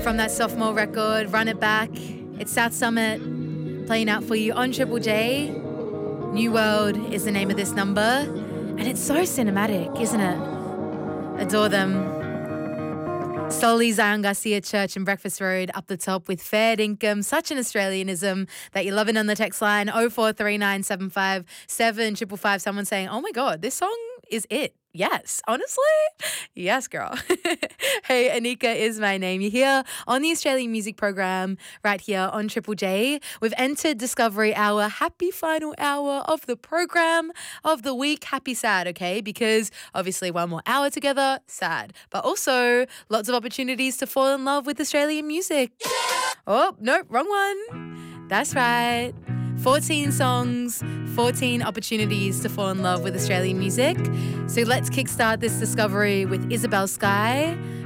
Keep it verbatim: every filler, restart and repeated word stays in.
from that sophomore record, Run It Back. It's South Summit playing out for you on Triple J. New World is the name of this number. And it's so cinematic, isn't it? Adore them. Solly, Zion Garcia Church and Breakfast Road up the top with Fair Dinkum. Such an Australianism that you're loving on the text line oh four three nine seven five seven five five five. Someone saying, oh my God, this song is it. Yes, honestly, yes, girl. Hey, Anika is my name. You're here on the Australian Music Program right here on Triple J. We've entered Discovery Hour. Happy final hour of the program of the week. Happy, sad, okay? Because obviously one more hour together, sad. But also lots of opportunities to fall in love with Australian music. Oh, nope, wrong one. That's right. fourteen songs, fourteen opportunities to fall in love with Australian music. So let's kickstart this discovery with Isabel Skye.